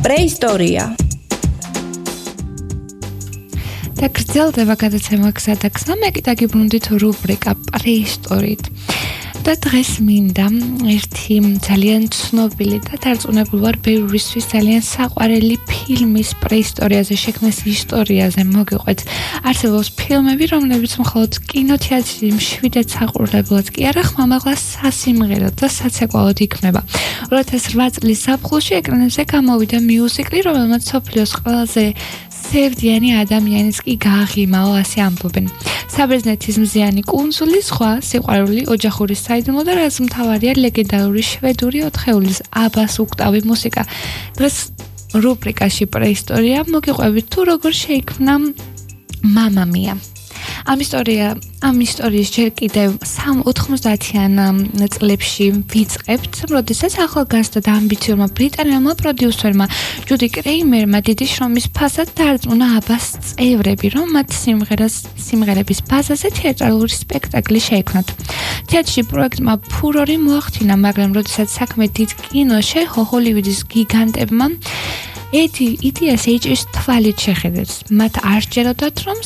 პრეისტორია. და გრძელდება გადაცემა გზა და გზა, მე კიდე გიბრუნდით რუბრიკა პრეისტორიით. და დღეს მინდა ერთი ძალიან ცნობილი და დარწმუნებული ვარ ბევრისთვის ძალიან საყვარელი ფილმის პრეისტორიაზე შექმნის ისტორიაზე მოგიყვეთ. არსებობს ფილმები, რომლებიც მხოლოდ კინოთეატრში მშვიდად საყურებლად კი არა, ხმამაღლა სასიმღეროდ და საცეკვაოდ იქმნება. 2008 წლის ზაფხულში ეკრანებზე გამოვიდა მიუზიკლი, რომელმაც მსოფლიოს ყველაზე სევდიანი ადამიანის კი გააღიმაო, ასე ამბობენ. საბერძნეთის მზიანი კუნძული, სხვა, სიყვარული, ოჯახური საიდუმლო და რაც მთავარია ლეგენდარული შვედური ოთხეულის აბას უქტავი მუსიკა. დღეს რუბრიკაში პრეისტორია მოგიყვებით თუ როგორ შეიქმნა მამა მია. ამ ისტორიის ჯერ კიდევ 90-იან წლებში ვიწყებთ, როდესაც ახალგაზრდა და ამბიციურმა ბრიტანელმა პროდიუსერმა ჯუდი კრეიმერმა დიდი შრომის ფასად დაარწმუნა აბას წევრები, რომ მათ სიმღერების ბაზაზე თეატრალური სპექტაკლი შეექმნათ. თეატრში პროექტმა ფურორი მოახდინა, მაგრამ როდესაც საქმე დიდ კინოში ჰოლივუდის გიგანტებმა იდეას ეჭვის თვალით შეხედეს. მათ არ სჯეროდათ, რომ